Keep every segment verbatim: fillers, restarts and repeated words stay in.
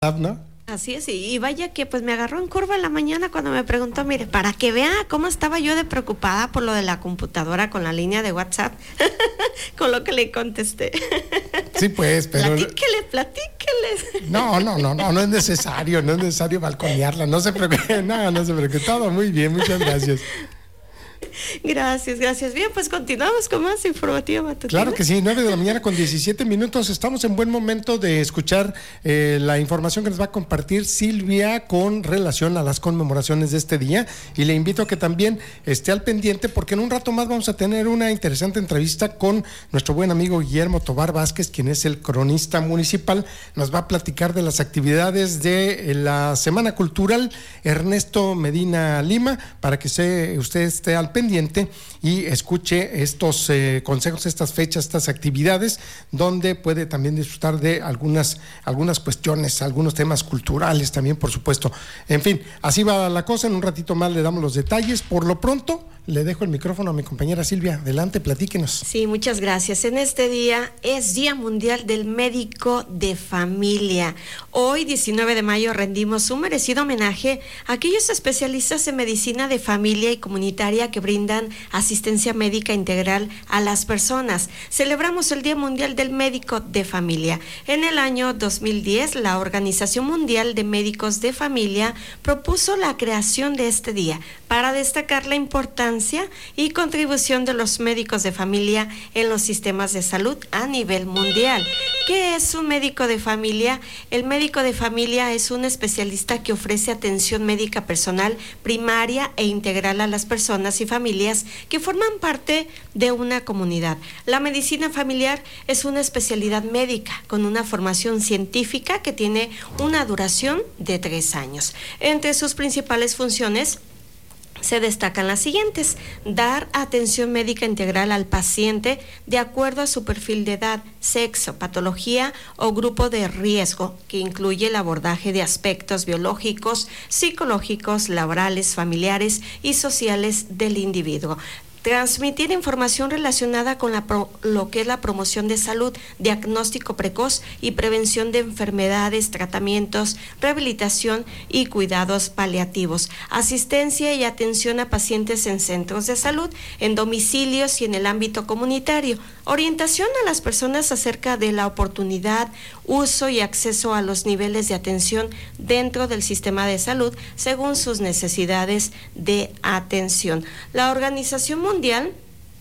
¿no? Así es, y vaya que pues me agarró en curva en la mañana cuando me preguntó, mire, para que vea cómo estaba yo de preocupada por lo de la computadora con la línea de WhatsApp, con lo que le contesté. Sí, pues, pero... Platíquele, platíquele. No, no, no, no, no es necesario, no es necesario balconearla, no se preocupe, no, no se preocupe, todo muy bien, muchas gracias. Gracias, gracias. Bien, pues continuamos con más informativa matutina. Claro que sí, nueve de la mañana con diecisiete minutos. Estamos en buen momento de escuchar eh, la información que nos va a compartir Silvia con relación a las conmemoraciones de este día. Y le invito a que también esté al pendiente porque en un rato más vamos a tener una interesante entrevista con nuestro buen amigo Guillermo Tobar Vázquez, quien es el cronista municipal. Nos va a platicar de las actividades de la Semana Cultural Ernesto Medina Lima para que se, usted esté al pendiente y escuche estos eh, consejos, estas fechas, estas actividades, donde puede también disfrutar de algunas, algunas cuestiones, algunos temas culturales también, por supuesto. En fin, así va la cosa, en un ratito más le damos los detalles. Por lo pronto, le dejo el micrófono a mi compañera Silvia. Adelante, platíquenos. Sí, muchas gracias. En este día es Día Mundial del Médico de Familia. Hoy, diecinueve de mayo, rendimos un merecido homenaje a aquellos especialistas en medicina de familia y comunitaria que brindan asistencia médica integral a las personas. Celebramos el Día Mundial del Médico de Familia. En el año dos mil diez, la Organización Mundial de Médicos de Familia propuso la creación de este día para destacar la importancia y contribución de los médicos de familia en los sistemas de salud a nivel mundial. ¿Qué es un médico de familia? El médico de familia es un especialista que ofrece atención médica personal, primaria e integral a las personas y familias que forman parte de una comunidad. La medicina familiar es una especialidad médica con una formación científica que tiene una duración de tres años. Entre sus principales funciones se destacan las siguientes: dar atención médica integral al paciente de acuerdo a su perfil de edad, sexo, patología o grupo de riesgo, que incluye el abordaje de aspectos biológicos, psicológicos, laborales, familiares y sociales del individuo. Transmitir información relacionada con la pro, lo que es la promoción de salud, diagnóstico precoz y prevención de enfermedades, tratamientos, rehabilitación y cuidados paliativos, asistencia y atención a pacientes en centros de salud, en domicilios y en el ámbito comunitario, orientación a las personas acerca de la oportunidad, uso y acceso a los niveles de atención dentro del sistema de salud según sus necesidades de atención. La Organización Mundial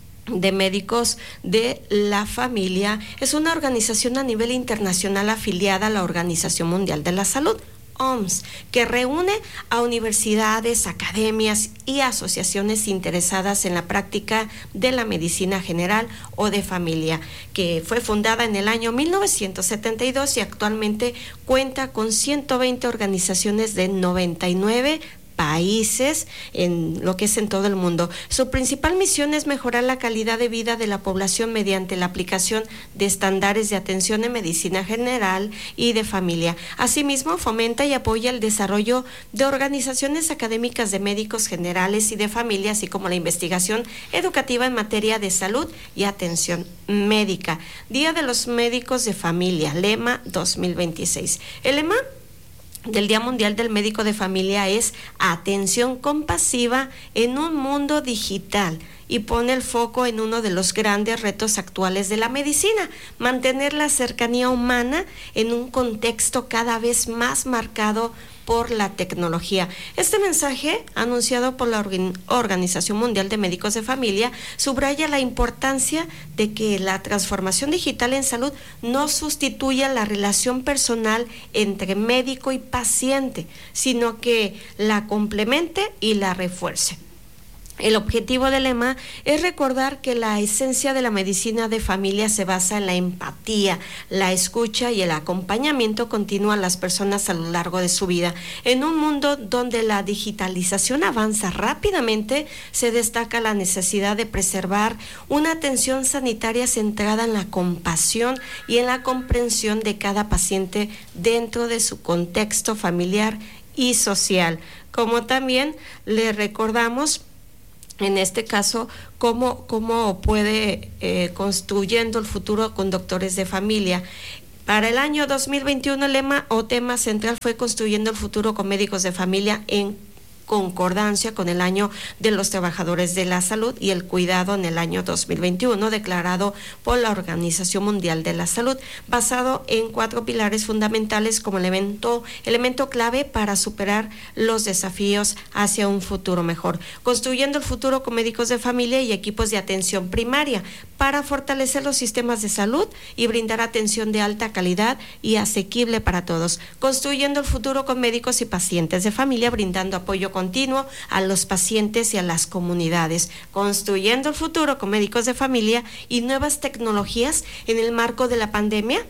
de Médicos de la Familia es una organización a nivel internacional afiliada a la Organización Mundial de la Salud, O M S, que reúne a universidades, academias y asociaciones interesadas en la práctica de la medicina general o de familia, que fue fundada en el año mil novecientos setenta y dos y actualmente cuenta con ciento veinte organizaciones de noventa y nueve países en lo que es en todo el mundo. Su principal misión es mejorar la calidad de vida de la población mediante la aplicación de estándares de atención en medicina general y de familia. Asimismo, fomenta y apoya el desarrollo de organizaciones académicas de médicos generales y de familia, así como la investigación educativa en materia de salud y atención médica. Día de los Médicos de Familia, lema dos mil veintiséis. El lema del Día Mundial del Médico de Familia es atención compasiva en un mundo digital, y pone el foco en uno de los grandes retos actuales de la medicina: mantener la cercanía humana en un contexto cada vez más marcado por la tecnología. Este mensaje, anunciado por la Organización Mundial de Médicos de Familia, subraya la importancia de que la transformación digital en salud no sustituya la relación personal entre médico y paciente, sino que la complemente y la refuerce. El objetivo del lema es recordar que la esencia de la medicina de familia se basa en la empatía, la escucha y el acompañamiento continuo a las personas a lo largo de su vida. En un mundo donde la digitalización avanza rápidamente, se destaca la necesidad de preservar una atención sanitaria centrada en la compasión y en la comprensión de cada paciente dentro de su contexto familiar y social. Como también le recordamos en este caso, cómo, cómo puede eh, construyendo el futuro con doctores de familia. Para el año dos mil veintiuno, el lema o tema central fue Construyendo el futuro con médicos de familia en concordancia con el año de los trabajadores de la salud y el cuidado en el año dos mil veintiuno, declarado por la Organización Mundial de la Salud, basado en cuatro pilares fundamentales como elemento, elemento clave para superar los desafíos hacia un futuro mejor. Construyendo el futuro con médicos de familia y equipos de atención primaria para fortalecer los sistemas de salud y brindar atención de alta calidad y asequible para todos. Construyendo el futuro con médicos y pacientes de familia, brindando apoyo continuo a los pacientes y a las comunidades. Construyendo el futuro con médicos de familia y nuevas tecnologías en el marco de la pandemia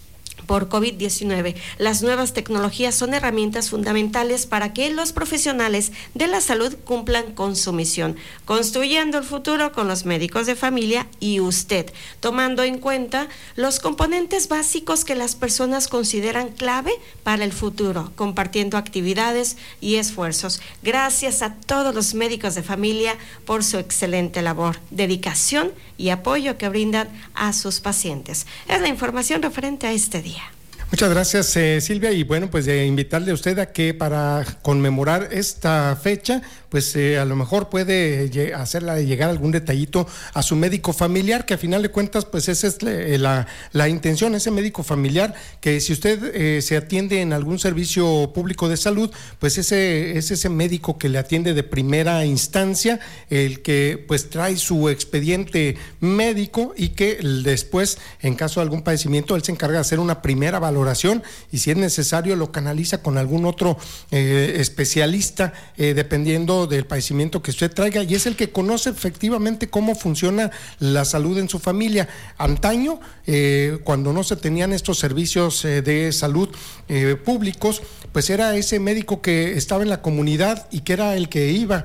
por COVID diecinueve. Las nuevas tecnologías son herramientas fundamentales para que los profesionales de la salud cumplan con su misión. Construyendo el futuro con los médicos de familia y usted, tomando en cuenta los componentes básicos que las personas consideran clave para el futuro, compartiendo actividades y esfuerzos. Gracias a todos los médicos de familia por su excelente labor, dedicación y apoyo que brindan a sus pacientes. Es la información referente a este día. Muchas gracias, eh, Silvia, y bueno, pues de invitarle a usted a que para conmemorar esta fecha, pues eh, a lo mejor puede hacerla llegar algún detallito a su médico familiar, que a final de cuentas, pues esa es la, la, la intención, ese médico familiar, que si usted eh, se atiende en algún servicio público de salud, pues ese es ese médico que le atiende de primera instancia, el que pues trae su expediente médico y que después, en caso de algún padecimiento, él se encarga de hacer una primera valoración valoración y si es necesario lo canaliza con algún otro eh, especialista eh, dependiendo del padecimiento que usted traiga, y es el que conoce efectivamente cómo funciona la salud en su familia. Antaño, eh, cuando no se tenían estos servicios eh, de salud eh, públicos, pues era ese médico que estaba en la comunidad y que era el que iba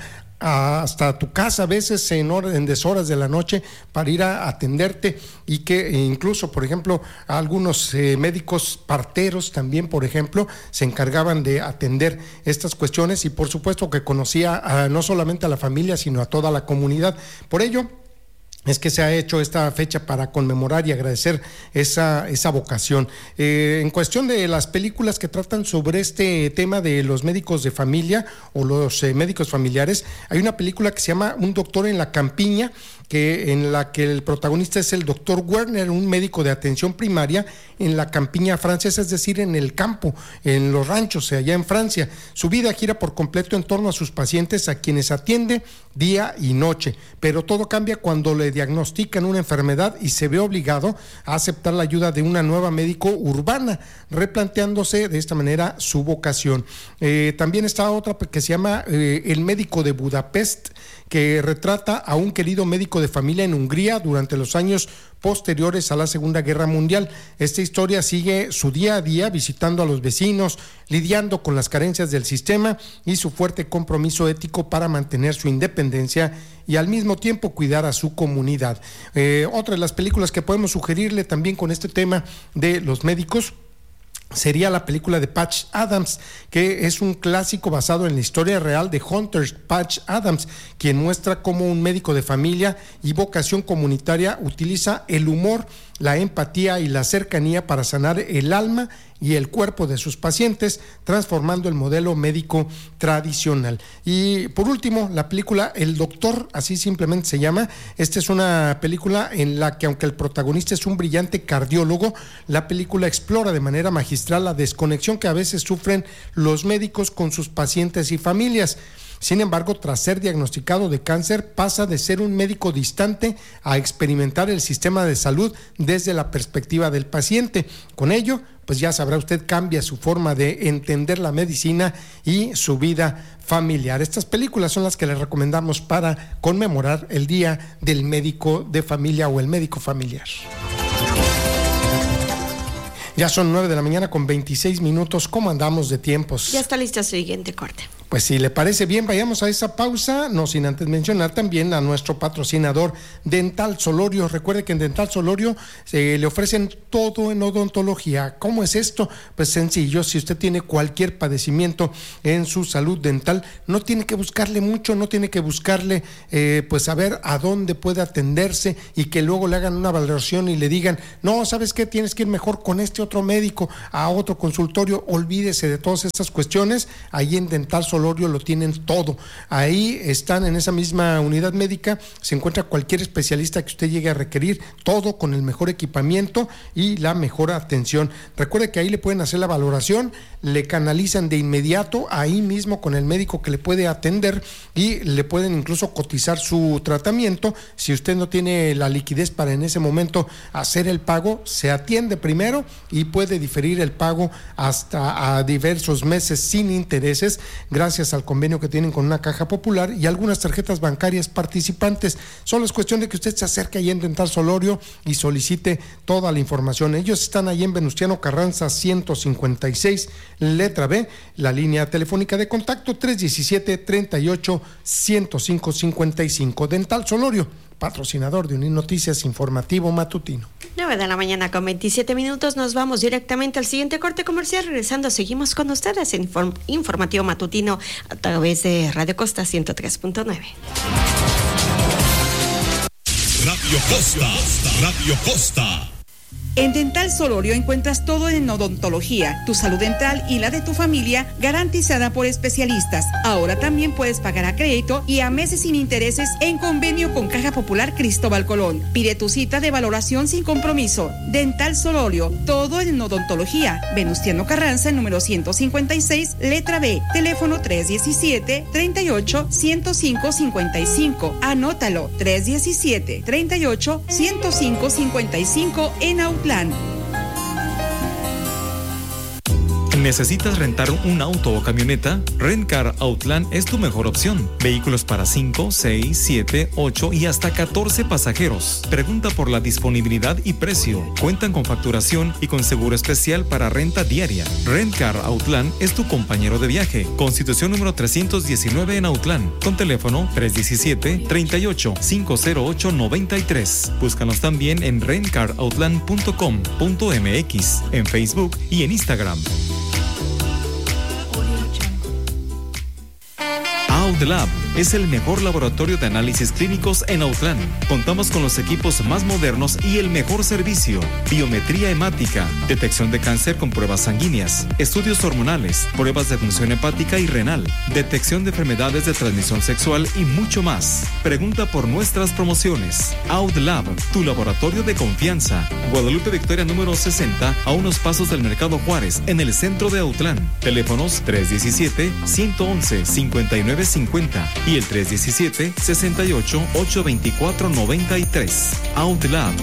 hasta tu casa a veces en, hora, en deshoras de la noche para ir a atenderte, y que incluso, por ejemplo, algunos eh, médicos parteros también, por ejemplo, se encargaban de atender estas cuestiones, y por supuesto que conocía a, no solamente a la familia, sino a toda la comunidad. Por ello es que se ha hecho esta fecha para conmemorar y agradecer esa, esa vocación. Eh, en cuestión de las películas que tratan sobre este tema de los médicos de familia o los eh, médicos familiares, hay una película que se llama Un doctor en la campiña, que en la que el protagonista es el doctor Werner, un médico de atención primaria en la campiña francesa, es decir, en el campo, en los ranchos, allá en Francia. Su vida gira por completo en torno a sus pacientes, a quienes atiende día y noche, pero todo cambia cuando le diagnostican una enfermedad y se ve obligado a aceptar la ayuda de una nueva médico urbana, replanteándose de esta manera su vocación. Eh, también está otra que se llama eh, El médico de Budapest, que retrata a un querido médico de familia en Hungría durante los años posteriores a la Segunda Guerra Mundial. Esta historia sigue su día a día visitando a los vecinos, lidiando con las carencias del sistema y su fuerte compromiso ético para mantener su independencia y al mismo tiempo cuidar a su comunidad. Eh, otra de las películas que podemos sugerirle también con este tema de los médicos sería la película de Patch Adams, que es un clásico basado en la historia real de Hunter Patch Adams, quien muestra cómo un médico de familia y vocación comunitaria utiliza el humor, la empatía y la cercanía para sanar el alma y el cuerpo de sus pacientes, transformando el modelo médico tradicional. Y por último, la película El Doctor, así simplemente se llama. Esta es una película en la que, aunque el protagonista es un brillante cardiólogo, la película explora de manera magistral la desconexión que a veces sufren los médicos con sus pacientes y familias. Sin embargo, tras ser diagnosticado de cáncer, pasa de ser un médico distante a experimentar el sistema de salud desde la perspectiva del paciente. Con ello, pues ya sabrá usted, cambia su forma de entender la medicina y su vida familiar. Estas películas son las que les recomendamos para conmemorar el Día del Médico de Familia o el médico familiar. Ya son nueve de la mañana con veintiséis minutos. ¿Cómo andamos de tiempos? Ya está lista su siguiente corte. Pues si le parece bien, vayamos a esa pausa, no sin antes mencionar también a nuestro patrocinador Dental Solorio. Recuerde que en Dental Solorio eh, le ofrecen todo en odontología. ¿Cómo es esto? Pues sencillo, si usted tiene cualquier padecimiento en su salud dental, no tiene que buscarle mucho, no tiene que buscarle eh, pues saber a dónde puede atenderse y que luego le hagan una valoración y le digan, no, ¿sabes qué? Tienes que ir mejor con este otro médico, a otro consultorio. Olvídese de todas estas cuestiones. Ahí en Dental Solorio lo tienen todo. Ahí están, en esa misma unidad médica se encuentra cualquier especialista que usted llegue a requerir, todo con el mejor equipamiento y la mejor atención. Recuerde que ahí le pueden hacer la valoración, le canalizan de inmediato ahí mismo con el médico que le puede atender y le pueden incluso cotizar su tratamiento. Si usted no tiene la liquidez para en ese momento hacer el pago, se atiende primero y puede diferir el pago hasta a diversos meses sin intereses, gracias al convenio que tienen con una caja popular y algunas tarjetas bancarias participantes. Solo es cuestión de que usted se acerque ahí en Dental Solorio y solicite toda la información. Ellos están ahí en Venustiano Carranza ciento cincuenta y seis, letra B, la línea telefónica de contacto tres diecisiete, treinta y ocho, ciento cinco, cincuenta y cinco. Dental Solorio, patrocinador de Unir Noticias Informativo Matutino. nueve de la mañana con veintisiete minutos, nos vamos directamente al siguiente corte comercial. Regresando, seguimos con ustedes en Inform- Informativo Matutino a través de Radio Costa ciento tres punto nueve. Radio Costa, Radio Costa. En Dental Solorio encuentras todo en odontología, tu salud dental y la de tu familia garantizada por especialistas. Ahora también puedes pagar a crédito y a meses sin intereses en convenio con Caja Popular Cristóbal Colón. Pide tu cita de valoración sin compromiso. Dental Solorio, todo en odontología. Venustiano Carranza, número ciento cincuenta y seis, letra B. Teléfono tres diecisiete, treinta y ocho, ciento cinco, cincuenta y cinco. Anótalo, tres diecisiete, treinta y ocho, ciento cinco, cincuenta y cinco en Autlán. ¿Necesitas rentar un auto o camioneta? Rentcar Outland es tu mejor opción. Vehículos para cinco, seis, siete, ocho y hasta catorce pasajeros. Pregunta por la disponibilidad y precio. Cuentan con facturación y con seguro especial para renta diaria. Rentcar Outland es tu compañero de viaje. Constitución número trescientos diecinueve en Outland. Con teléfono tres diecisiete, treinta y ocho, quinientos ocho, noventa y tres. Búscanos también en rentcar outland punto com punto m x, en Facebook y en Instagram. Outlab es el mejor laboratorio de análisis clínicos en Autlán. Contamos con los equipos más modernos y el mejor servicio: biometría hemática, detección de cáncer con pruebas sanguíneas, estudios hormonales, pruebas de función hepática y renal, detección de enfermedades de transmisión sexual y mucho más. Pregunta por nuestras promociones. Outlab, tu laboratorio de confianza. Guadalupe Victoria número sesenta, a unos pasos del Mercado Juárez, en el centro de Autlán. Teléfonos tres diecisiete, ciento once, cincuenta y nueve cincuenta y el tres diecisiete, sesenta y ocho, ochocientos veinticuatro, noventa y tres. Outlab.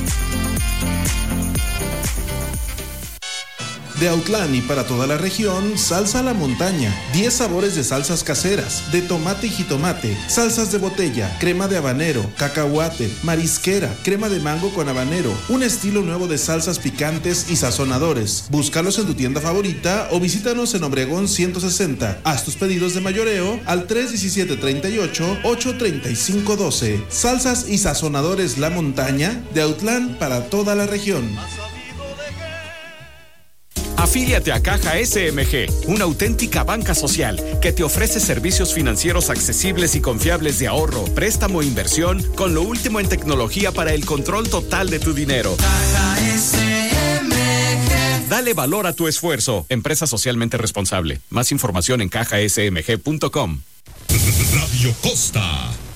De Autlán y para toda la región, Salsa La Montaña. diez sabores de salsas caseras, de tomate y jitomate, salsas de botella, crema de habanero, cacahuate, marisquera, crema de mango con habanero, un estilo nuevo de salsas picantes y sazonadores. Búscalos en tu tienda favorita o visítanos en Obregón ciento sesenta. Haz tus pedidos de mayoreo al tres diecisiete, treinta y ocho, ochocientos treinta y cinco, doce. Salsas y sazonadores La Montaña, de Autlán para toda la región. Afíliate a Caja S M G, una auténtica banca social que te ofrece servicios financieros accesibles y confiables de ahorro, préstamo e inversión con lo último en tecnología para el control total de tu dinero. Caja S M G. Dale valor a tu esfuerzo. Empresa socialmente responsable. Más información en caja s m g punto com. Radio Costa.